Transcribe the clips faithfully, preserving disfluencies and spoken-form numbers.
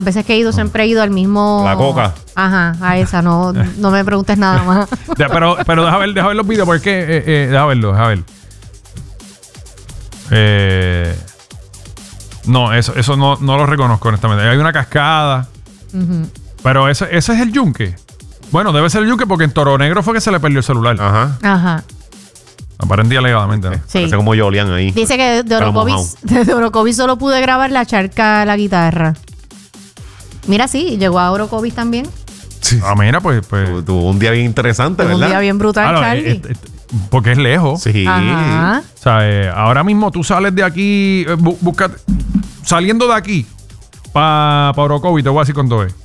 veces que he ido, siempre he ido al mismo... La Coca. Ajá, a esa. No, no me preguntes nada más. De, pero, pero deja ver, deja ver los videos porque... Eh, eh, deja verlo, deja ver. Eh, no, eso, eso no, no lo reconozco honestamente. Hay una cascada. Uh-huh. Pero ese, ese es el yunque. Bueno, debe ser el yunque porque en Toro Negro fue que se le perdió el celular. Ajá. Ajá. Aparentemente alegadamente, ¿no? Sí. Parece como Jolian ahí. Dice que de Orocovis, de Orocovis solo pude grabar la charca, la guitarra. Mira, sí, llegó a Orocovis también. Sí. Ah, mira, pues... pues tuvo un día bien interesante, ¿verdad? Un día bien brutal, claro, Charlie. eh, eh, porque es lejos. Sí. Ajá. O sea, eh, ahora mismo tú sales de aquí, eh, bu busca, saliendo de aquí para pa Orocovis, te voy a decir cuánto es.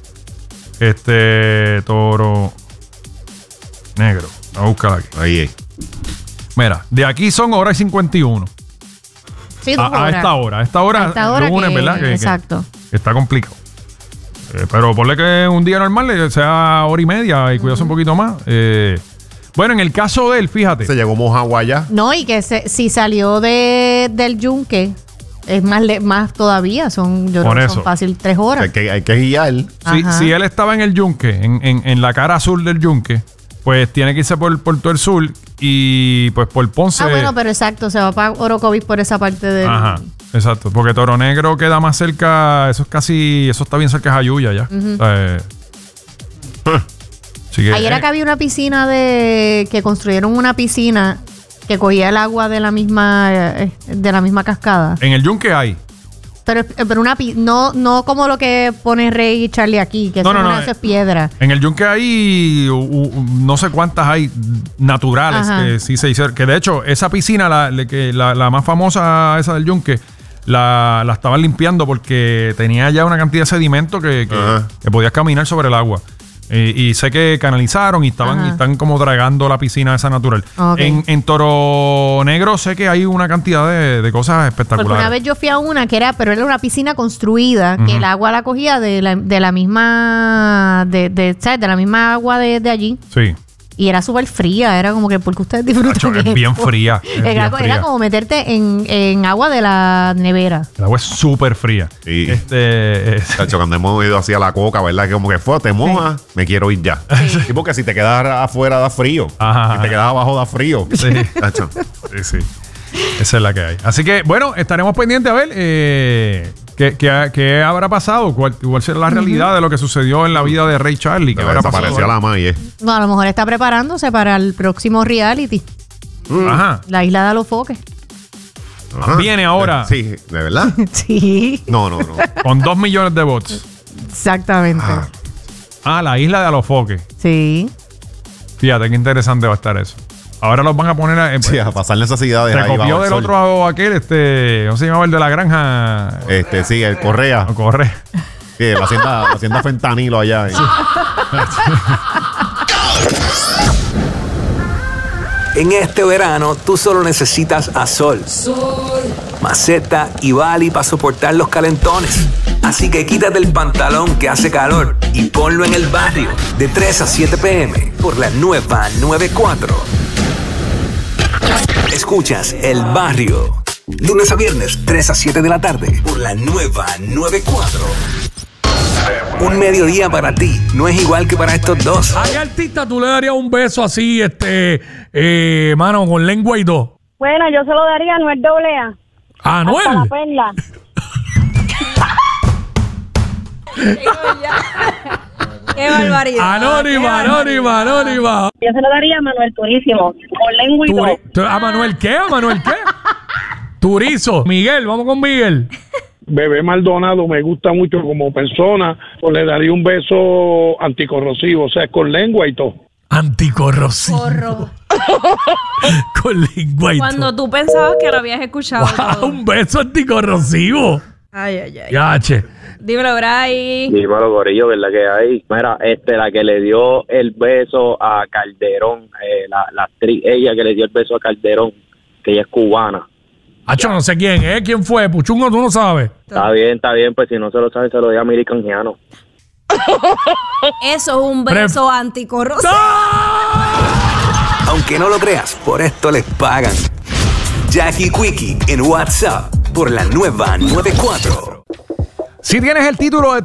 Este, Toro Negro. Vamos a buscar aquí. Ahí es. Mira, de aquí son hora y cincuenta y uno. Sí, dos a, a horas. esta hora. A esta hora, a esta hora lunes, que, ¿verdad? Que, exacto. Que está complicado. Eh, pero ponle que un día normal eh, sea hora y media y cuidarse uh-huh. un poquito más. Eh, bueno, en el caso de él, fíjate. Se llegó Mojagua allá. No, y que se, si salió de, del yunque, es más, le, más todavía. Son, yo creo que son fácil tres horas. Hay que, hay que guiar. Si, si él estaba en el yunque, en, en, en la cara sur del yunque, pues tiene que irse por, por todo el sur y pues por Ponce. Ah, bueno, pero exacto, se va para Orocovis por esa parte del... Ajá, exacto, porque Toro Negro queda más cerca, eso es casi, eso está bien cerca de Jayuya ya. Uh-huh. O sea, eh, que, ayer acá había una piscina de... que construyeron una piscina que cogía el agua de la misma de la misma cascada. En el yunque hay. Pero, pero una no no como lo que pone Rey y Charlie aquí, que no, eso no, no, es piedra. En el yunque hay uh, uh, no sé cuántas hay naturales. Ajá. Que sí se hicieron. Que de hecho, esa piscina, la, que, la, la más famosa, esa del yunque, la, la estaban limpiando porque tenía ya una cantidad de sedimento que, que, que podías caminar sobre el agua. Y, y sé que canalizaron y estaban y están como dragando la piscina esa natural. Okay. En, en Toro Negro sé que hay una cantidad de, de cosas espectaculares. Porque una vez yo fui a una que era, pero era una piscina construida, uh-huh. que el agua la cogía de la, de la misma, de, de, ¿sabes? De la misma agua de, de allí. Sí. Y era súper fría, era como que porque ustedes disfrutan. Nacho, es bien fría. Es era, bien fría. Era como meterte en, en agua de la nevera. El agua es súper fría. Sí. Este, es... Nacho, cuando hemos ido así a la Coca, ¿verdad? Que como que fue, te mojas, sí. me quiero ir ya. Sí. Sí, porque si te quedas afuera da frío. Ajá, si te quedas abajo da frío. Sí. Nacho. Sí, sí. Esa es la que hay. Así que, bueno, estaremos pendientes a ver eh, qué, qué, qué habrá pasado, cuál, cuál será la realidad uh-huh. de lo que sucedió en la vida de Ray Charlie. Que habrá desapareció a la May, eh. No, a lo mejor está preparándose para el próximo reality. Mm. Ajá. La isla de Alofoque. Ajá. Viene ahora. Sí, ¿de verdad? Sí. No, no, no. Con dos millones de bots. Exactamente. Ah. ah, la isla de Alofoque. Sí. Fíjate qué interesante va a estar eso. Ahora los van a poner a, eh, sí, a pasar necesidades. Se copió del otro aquel, este, ¿cómo se llamaba el de la granja? Este, sí, el Correa. El Correa. Sí, la hacienda, la hacienda fentanilo allá. Sí. En este verano, tú solo necesitas a Sol, Sol, Maceta y Bali para soportar los calentones. Así que quítate el pantalón que hace calor y ponlo en el barrio de tres a siete pe eme por la nueva noventa y cuatro. Escuchas El Barrio, lunes a viernes, tres a siete de la tarde, por la nueva noventa y cuatro. Un mediodía para ti no es igual que para estos dos. ¿A qué artista tú le darías un beso así, este, eh, mano, con lengua y dos? Bueno, yo se lo daría a Anuel doble A. ¿A Anuel? Hasta la perla. ¡Qué barbaridad! Anónima, anónima, anónima. Yo se lo daría a Manuel Turísimo, con lengua y dos. ¿A Manuel qué? ¿A Manuel qué? Turizo. Miguel, vamos con Miguel. Bebé Maldonado me gusta mucho como persona, pues le daría un beso anticorrosivo, o sea, con lengua y todo. Anticorrosivo. Corro. Con lengua y todo. Cuando tú pensabas que lo habías escuchado. Wow, un beso anticorrosivo. Ay, ay, ay. Gache. Dímelo, Bray. Dímelo, Corillo, ¿verdad que hay? Mira, este, la que le dio el beso a Calderón, eh, la, la actriz, ella que le dio el beso a Calderón, que ella es cubana. Acho, no sé quién, ¿eh? ¿Quién fue? Puchungo, tú no sabes. Está bien, está bien, pues si no se lo sabe, se lo doy a Miri Canjiano. Eso es un beso Pre- anticorrosivo. ¡No! Aunque no lo creas, por esto les pagan. Jackie Quickie en WhatsApp por la nueva noventa y cuatro. Si tienes el título de